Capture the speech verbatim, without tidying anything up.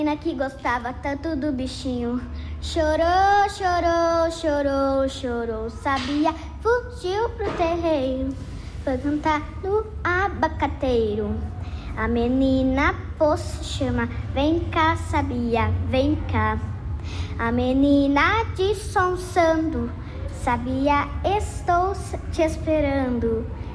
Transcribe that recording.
menina que gostava tanto do bichinho chorou, chorou, chorou, chorou. Sabia, fugiu pro terreiro, foi cantar no abacateiro. A menina pôs chama, vem cá, Sabia, vem cá. A menina disse sonsando, Sabia, estou te esperando.